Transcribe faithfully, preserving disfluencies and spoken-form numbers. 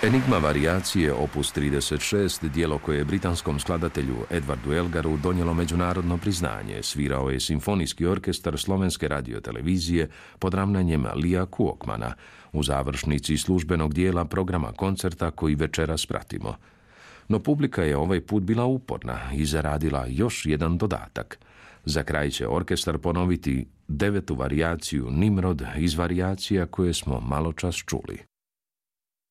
Enigma varijacije opus trideset šest, dijelo koje je britanskom skladatelju Edwardu Elgaru donijelo međunarodno priznanje, svirao je simfonijski orkestar Slovenske radiotelevizije pod ravnanjem Lija Kuokmana u završnici službenog dijela programa koncerta koji večeras pratimo. No publika je ovaj put bila uporna i zaradila još jedan dodatak. Za kraj će orkestar ponoviti devetu varijaciju Nimrod iz varijacija koje smo maločas čuli.